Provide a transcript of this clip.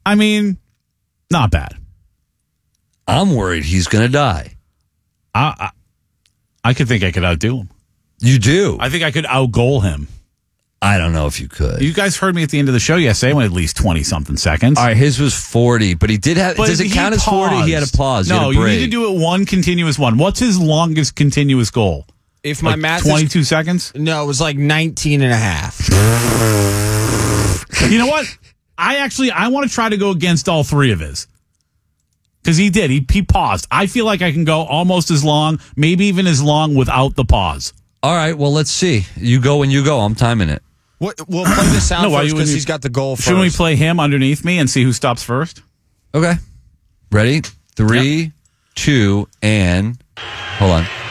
I mean, not bad. I'm worried he's going to die. I could think I could outdo him. You do? I think I could outgoal him. I don't know if you could. You guys heard me at the end of the show yesterday. I went at least 20-something seconds. All right, his was 40, but he did have... Does it count as 40? He had a pause. No, you need to do it one continuous one. What's his longest continuous goal? If my math 22 seconds? No, it was like 19 and a half. You know what? I want to try to go against all three of his. Because he did. He paused. I feel like I can go almost as long, maybe even as long without the pause. All right, well, let's see. You go when you go. I'm timing it. We'll play the sound first because he's got the goal first. Shouldn't we play him underneath me and see who stops first? Okay. Ready? 3, 2, and... Hold on.